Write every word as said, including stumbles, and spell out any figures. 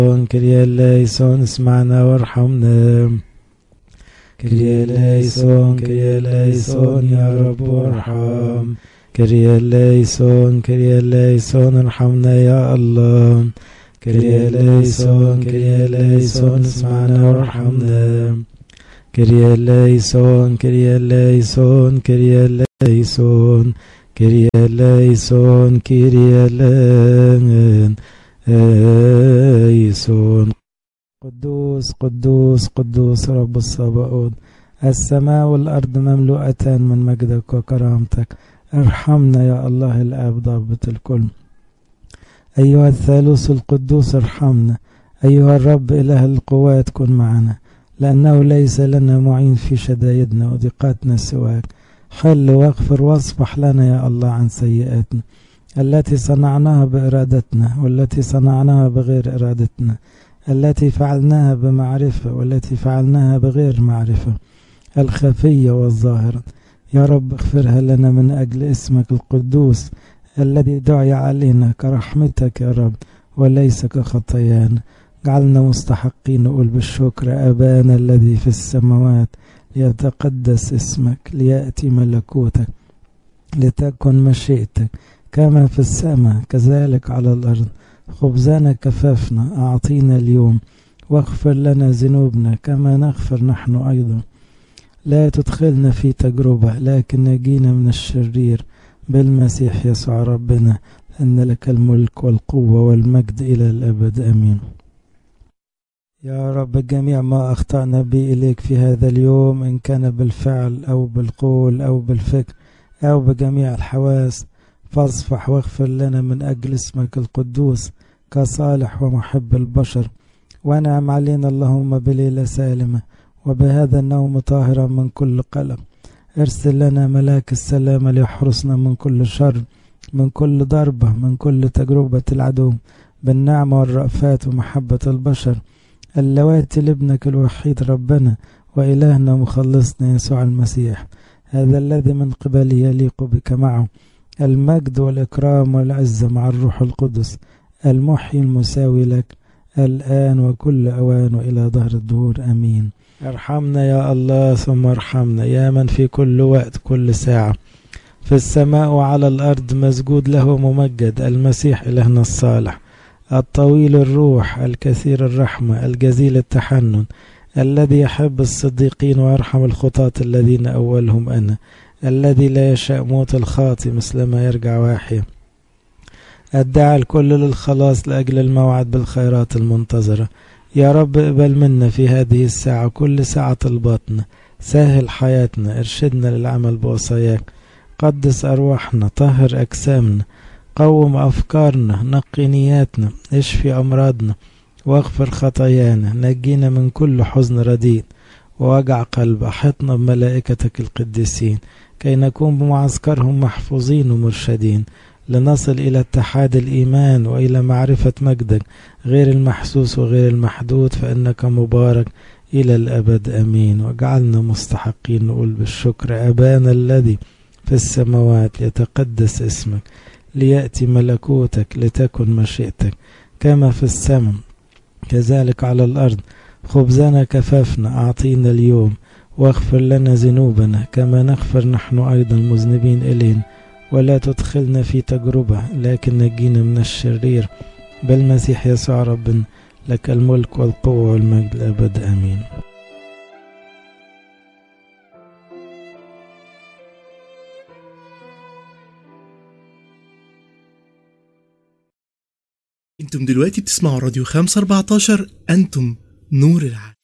كريا ليسون اسمعنا وارحمنا. كريا ليسون كريا ليسون يا رب وارحم. كريا ليسون كريا ليسون ارحمنا يا الله. كريا ليسون كريا ليسون اسمعنا وارحمنا. كريا ليسون كريا ليسون كريا ليسون كريا ليسون كريا ليسون. قدوس قدوس قدوس رب الصباؤوت، السماء والأرض مملوءتان من مجدك وكرامتك. ارحمنا يا الله الآب ضابط الكل. أيها الثالوث القدوس ارحمنا. أيها الرب إله القوات كن معنا، لأنه ليس لنا معين في شدائدنا وضيقاتنا سواك. حل واغفر واصفح لنا يا الله عن سيئاتنا التي صنعناها بإرادتنا والتي صنعناها بغير إرادتنا، التي فعلناها بمعرفة والتي فعلناها بغير معرفة، الخفية والظاهرة. يا رب اغفرها لنا من أجل اسمك القدوس الذي دعي علينا كرحمتك يا رب وليس كخطايانا. جعلنا مستحقين نقول بالشكر: أبانا الذي في السماوات ليتقدس اسمك، ليأتي ملكوتك، لتكن مشيئتك كما في السماء كذلك على الأرض. خبزنا كفافنا أعطينا اليوم، واغفر لنا ذنوبنا كما نغفر نحن أيضا. لا تدخلنا في تجربة لكن نجينا من الشرير، بالمسيح يسوع ربنا، أن لك الملك والقوة والمجد إلى الأبد آمين. يا رب جميع ما أخطأنا به إليك في هذا اليوم، إن كان بالفعل أو بالقول أو بالفكر أو بجميع الحواس، فاصفح واغفر لنا من أجل اسمك القدوس كصالح ومحب البشر. وانعم علينا اللهم بليلة سالمة وبهذا النوم طاهرا من كل قلق. ارسل لنا ملاك السلام ليحرسنا من كل شر، من كل ضربة، من كل تجربة العدو، بالنعمة والرأفات ومحبة البشر اللواتي لابنك الوحيد ربنا وإلهنا مخلصنا يسوع المسيح، هذا الذي من قبله يليق بك معه المجد والإكرام والعزة مع الروح القدس المحيي المساوي لك الآن وكل أوان وإلى ظهر الدهور آمين. ارحمنا يا الله ثم ارحمنا، يا من في كل وقت كل ساعة في السماء وعلى الأرض مسجود له ممجد، المسيح إلهنا الصالح الطويل الروح الكثير الرحمة الجزيل التحنن، الذي يحب الصديقين ويرحم الخطاة الذين أولهم أنا، الذي لا يشاء موت الخاطئ مثلما يرجع واحيا، الداعي الكل للخلاص لأجل الموعد بالخيرات المنتظرة. يا رب اقبل منا في هذه الساعة كل ساعة الباطنة، سهل حياتنا، ارشدنا للعمل بوصاياك، قدس أرواحنا، طهر أجسامنا، قوم أفكارنا، نقي نياتنا، اشفي أمراضنا واغفر خطايانا، نجينا من كل حزن رديء ووجع قلب. أحطنا بملائكتك القديسين كي نكون بمعسكرهم محفوظين ومرشدين، لنصل إلى اتحاد الإيمان وإلى معرفة مجدك غير المحسوس وغير المحدود، فإنك مبارك إلى الأبد آمين. وجعلنا مستحقين نقول بالشكر: أبانا الذي في السماوات ليتقدس اسمك، ليأتي ملكوتك، لتكن مشيئتك كما في السماء كذلك على الأرض. خبزنا كفافنا أعطينا اليوم، واغفر لنا ذنوبنا كما نغفر نحن أيضا المذنبين إلينا، ولا تدخلنا في تجربة لكن نجينا من الشرير، بالمسيح يسوع ربنا، لك الملك والقوة والمجد الأبد آمين. انتم دلوقتي بتسمعوا راديو خمسة أربعتاشر، أنتم نور العالم.